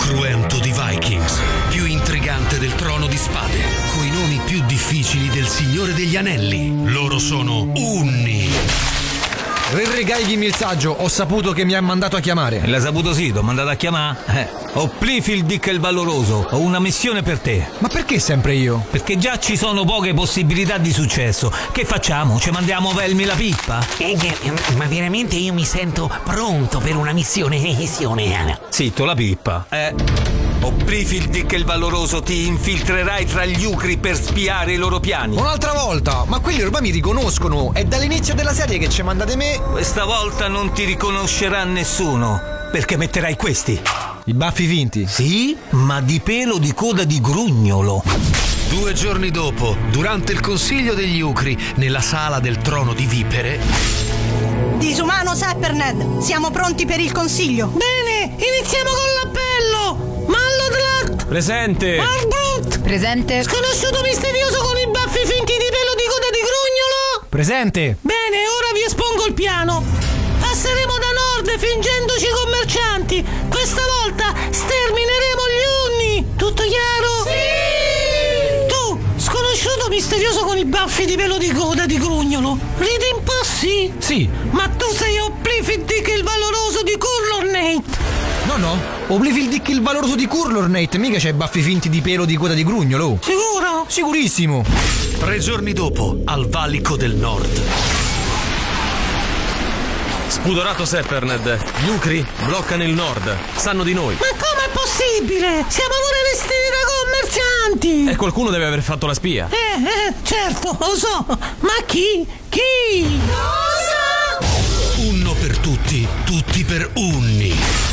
cruento di Vikings, più intrigante del Trono di Spade, coi nomi più difficili del Signore degli Anelli. Loro sono Unni. Regaigimi il saggio, ho saputo che mi ha mandato a chiamare. L'hai saputo sì, t'ho mandato a chiamare? Ho Plifil Dick il Valoroso, ho una missione per te. Ma perché sempre io? Perché già ci sono poche possibilità di successo. Che facciamo? Ci mandiamo Velmi la pippa? Ma veramente io mi sento pronto per una missione. Zitto, la pippa. Ho Plifil Dick il Valoroso, ti infiltrerai tra gli Ucri per spiare i loro piani. Un'altra volta? Ma quelli ormai mi riconoscono. È dall'inizio della serie che ci mandate me. Questa volta non ti riconoscerà nessuno, perché metterai questi. I baffi finti? Sì, ma di pelo di coda di grugnolo. 2 giorni dopo, durante il Consiglio degli Ucri, nella sala del Trono di Vipere. Disumano Sepperned, siamo pronti per il consiglio. Bene, iniziamo con l'appello. Mallodrat Presente. Arbrut Presente. Sconosciuto misterioso con i baffi finti di pelo di coda di grugnolo. Presente. Bene, ora vi espongo il piano. Passeremo da nord fingendoci commercianti. Questa volta stermineremo gli Unni. Tutto chiaro? Sì! Tu, sconosciuto misterioso con i baffi di pelo di coda di grugnolo, ridi un po' sì? Sì. Ma tu sei Oplifid Dick il Valoroso di Curlornate. No. Oblivil Dick il Valoroso di Curlornate, mica c'è baffi finti di pelo di coda di grugnolo. Sicuro? Sicurissimo. 3 giorni dopo, al Valico del Nord. Spudorato Sepperned, gli Ucri bloccano il nord. Sanno di noi. Ma com'è possibile? Siamo pure vestiti da commercianti. E qualcuno deve aver fatto la spia. Certo, lo so. Ma chi? Chi? Uno per tutti, tutti per Unni.